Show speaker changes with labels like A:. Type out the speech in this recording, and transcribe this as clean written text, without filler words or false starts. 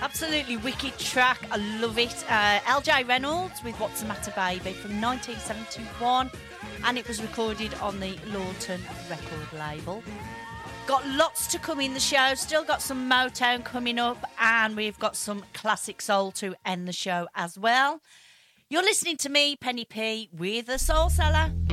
A: Absolutely wicked track. I love it. LJ Reynolds with What's the Matter Baby from 1971, and it was recorded on the Lawton record label. Got lots to come in the show. Still got some Motown coming up, and we've got some classic soul to end the show as well. You're listening to me, Penny P, with The Soul Seller.